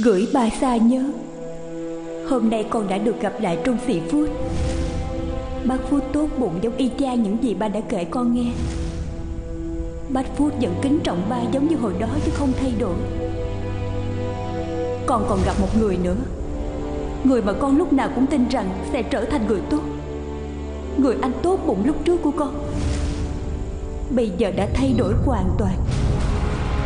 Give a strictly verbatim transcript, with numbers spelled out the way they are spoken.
gửi ba xa nhớ. Hôm nay con đã được gặp lại Trung Sĩ Phút. Bác Phút tốt bụng giống y chang những gì ba đã kể con nghe. Bác Phút vẫn kính trọng ba giống như hồi đó chứ không thay đổi. Con còn gặp một người nữa, người mà con lúc nào cũng tin rằng sẽ trở thành người tốt. Người anh tốt bụng lúc trước của con bây giờ đã thay đổi hoàn toàn.